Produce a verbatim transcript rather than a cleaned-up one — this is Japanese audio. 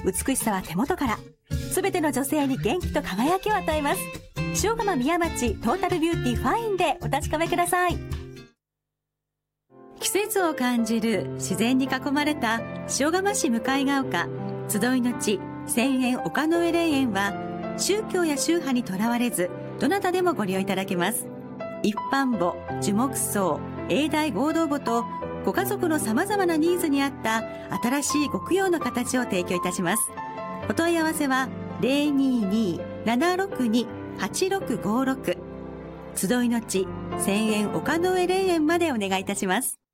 美しさは手元から。すべての女性に元気と輝きを与えます。塩釜宮町トータルビューティーファインでお確かめください。季節を感じる自然に囲まれた塩釜市向ヶ丘集いの地千円丘の上霊園は、宗教や宗派にとらわれずどなたでもご利用いただけます。一般墓、樹木葬、永代合同墓とご家族の様々なニーズに合った新しいご供養の形を提供いたします。お問い合わせは ゼロにーにー ななろくに はちろくごろく 集いの地千円丘の上霊園までお願いいたします。